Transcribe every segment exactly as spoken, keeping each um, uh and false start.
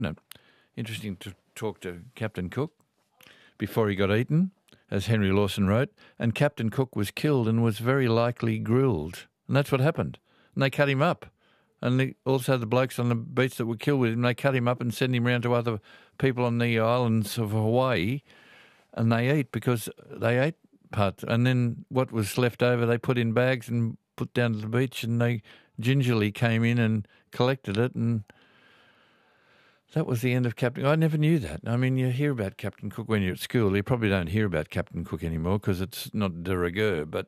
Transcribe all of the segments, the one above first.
No. Interesting to talk to Captain Cook before he got eaten, as Henry Lawson wrote, and Captain Cook was killed and was very likely grilled. And that's what happened. And they cut him up. And the, also the blokes on the beach that were killed with him, they cut him up and send him round to other people on the islands of Hawaii, and they eat because they ate part. And then what was left over they put in bags and put down to the beach, and they gingerly came in and collected it, and that was the end of Captain. I never knew that. I mean, you hear about Captain Cook when you're at school. You probably don't hear about Captain Cook anymore because it's not de rigueur, but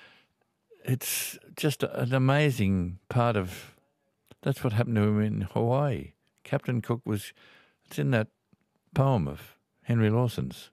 it's just an amazing part of... That's what happened to him in Hawaii. Captain Cook was... It's in that poem of Henry Lawson's,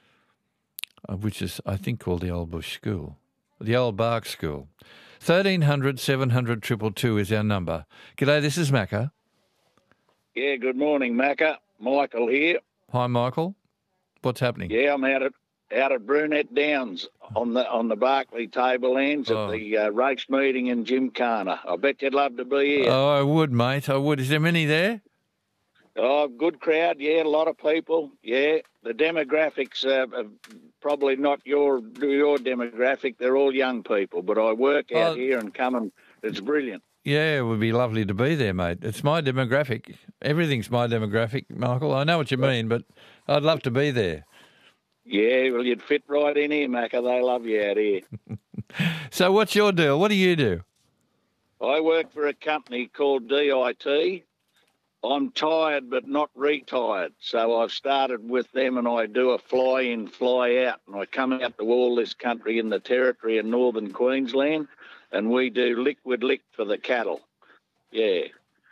uh, which is, I think, called the Old Bush School, the Old Bark School. thirteen hundred, seven hundred, two two two is our number. G'day, this is Macca. Yeah, good morning, Macca. Michael here. Hi, Michael. What's happening? Yeah, I'm out at out at Brunette Downs on the on the Barclay Tablelands Oh. at the uh, race meeting in Gymkhana. I bet you'd love to be here. Oh, I would, mate. I would. Is there many there? Oh, good crowd. Yeah, a lot of people. Yeah, the demographics uh, are probably not your your demographic. They're all young people, but I work out Oh. here and come and it's brilliant. Yeah, it would be lovely to be there, mate. It's my demographic. Everything's my demographic, Michael. I know what you mean, but I'd love to be there. Yeah, well, you'd fit right in here, Macca. They love you out here. So what's your deal? What do you do? I work for a company called D I T. I'm tired but not retired, so I've started with them and I do a fly-in, fly-out, and I come out to all this country in the territory in northern Queensland, and we do liquid lick for the cattle. Yeah.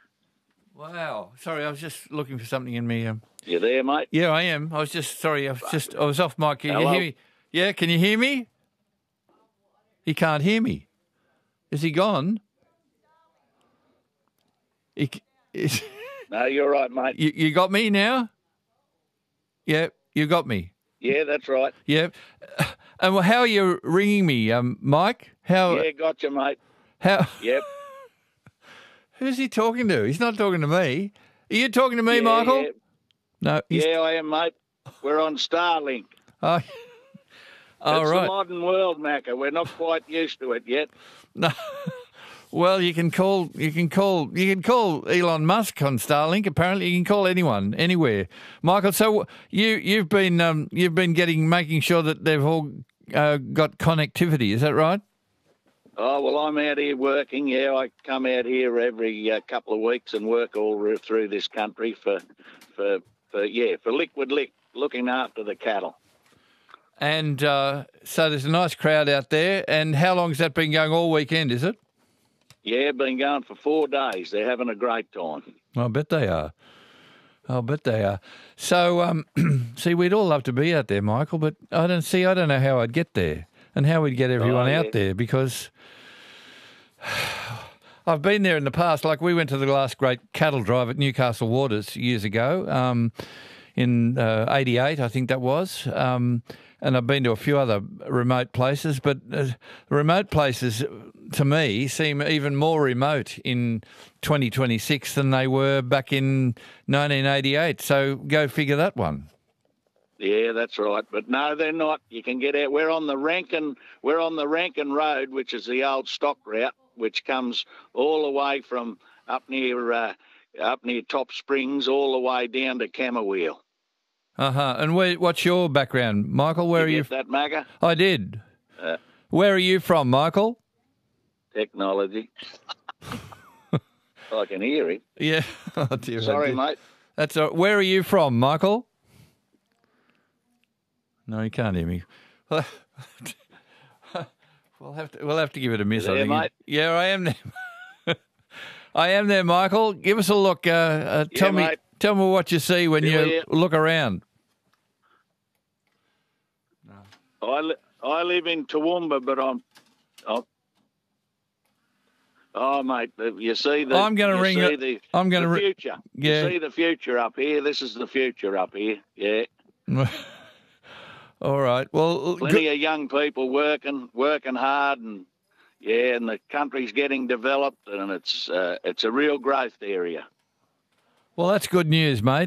Wow. Sorry, I was just looking for something in me. Um... You there, mate? Yeah, I am. I was just, sorry, I was just, I was off mic. Can you Hello? hear me? Yeah, can you hear me? He can't hear me. Is he gone? He, c- is... No, you're right, mate. You, you got me now? Yeah, you got me. Yeah, that's right. Yeah. And well, how are you ringing me, um, Mike? How? Yeah, gotcha, mate. How? Yep. Who's he talking to? He's not talking to me. Are you talking to me, Yeah, Michael? yeah. No. He's... Yeah, I am, mate. We're on Starlink. Oh, all it's right. the modern world, Macca. We're not quite used to it yet. No. Well, you can call. You can call. You can call Elon Musk on Starlink. Apparently, you can call anyone, anywhere. Michael, so you you've been um, you've been getting making sure that they've all uh, got connectivity. Is that right? Oh, well, I'm out here working. Yeah, I come out here every uh, couple of weeks and work all re- through this country for, for, for yeah, for liquid lick, looking after the cattle. And uh, so there's a nice crowd out there. And how long has that been going? All weekend, is it? Yeah, been going for four days. They're having a great time. I bet they are. I'll bet they are. So, um, see, we'd all love to be out there, Michael, but I don't see. I don't know how I'd get there and how we'd get everyone Oh, yeah. out there because I've been there in the past. Like we went to the last great cattle drive at Newcastle Waters years ago, um, in uh, eighty-eight, I think that was. Um, and I've been to a few other remote places, but uh, remote places, to me, seem even more remote in twenty twenty-six than they were back in nineteen eighty-eight. So go figure that one. Yeah, that's right. But no, they're not. You can get out. We're on the Rankin. We're on the Rankin Road, which is the old stock route, which comes all the way from up near uh, up near Top Springs, all the way down to Camberwheel. Uh huh. And where, what's your background, Michael? Where you are you? Get that, Macca? I did. Uh, Where are you from, Michael? Technology. I can hear it. Yeah. Oh, dear, Sorry, dear. mate. That's all. Where are you from, Michael? No, you can't hear me. Well, we'll have to. We'll have to give it a miss. You there, I think. mate? Yeah, I am there. I am there, Michael. Give us a look. Uh, uh, tell Yeah, me. mate. Tell me what you see when Still you here. look around. I, li- I live in Toowoomba, but I'm. I'm oh, mate, the- you see the. I'm gonna you ring see it- The, I'm gonna the ri- future. Yeah. You see the future up here. This is the future up here. Yeah. All right. Well, Plenty good. of young people working, working hard, and yeah, and the country's getting developed, and it's uh, it's a real growth area. Well, that's good news, mate.